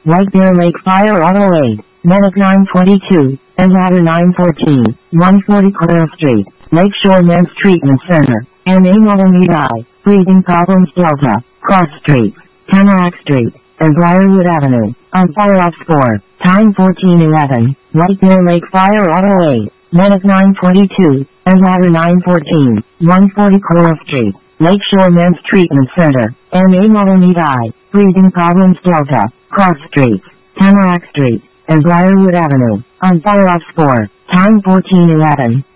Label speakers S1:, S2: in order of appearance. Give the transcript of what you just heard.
S1: White Bear Lake Fire Auto Aid, Medic 922, and Ladder 914, 140 Coral Street, Lakeshore Men's Treatment Center, and Amelie, Breathing Problems Delta, Cross Street, Tamarack Street, and Briarwood Avenue, on follow-up score, time 14:11, White Bear Lake Fire Auto Aid, Medic 922, and Ladder 914, 140 Coral Street, Lakeshore Men's Treatment Center, and Amelie, Breathing Problems Delta, Cross Street, Tamarack Street, and Briarwood Avenue, on follow-up score, time 14:11.